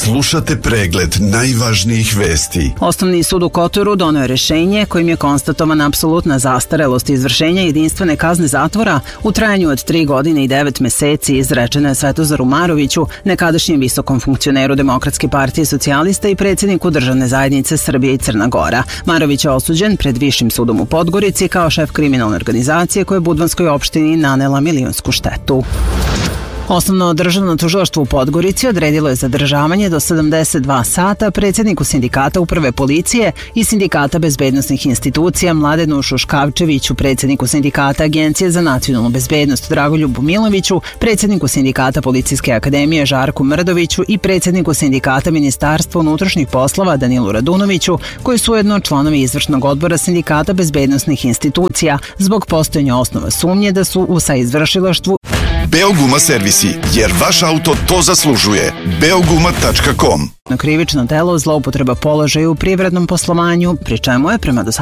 Slušate pregled najvažnijih vesti. Osnovni sud u Kotoru doneo je rešenje kojim je konstatovana apsolutna zastarelost izvršenja jedinstvene kazne zatvora u trajanju od 3 godine i 9 meseci izrečena je Svetozaru Maroviću, nekadašnjem visokom funkcioneru Demokratske partije socijalista i predsjedniku Državne zajednice Srbije i Crna Gora. Marović je osuđen pred Višim sudom u Podgorici kao šef kriminalne organizacije koja je Budvanskoj opštini nanela milionsku štetu. Osnovno državno tužilaštvo u Podgorici odredilo je zadržavanje do 72 sata predsjedniku sindikata Uprave policije i sindikata bezbednosnih institucija Mladenu Šuškavčeviću, predsjedniku sindikata Agencije za nacionalnu bezbednost Dragoljubu Miloviću, predsjedniku sindikata Policijske akademije Žarku Mrdoviću i predsjedniku sindikata Ministarstva unutrašnjih poslova Danilu Radunoviću, koji su ujedno članovi izvršnog odbora sindikata bezbednosnih institucija zbog postojanja osnova sumnje da su u saizvršilaštvu Beoguma servisi, jer vaš auto to zaslužuje. Beoguma.com. Krivično delo zloupotreba položaja u privrednom poslovanju, pri čemu je prema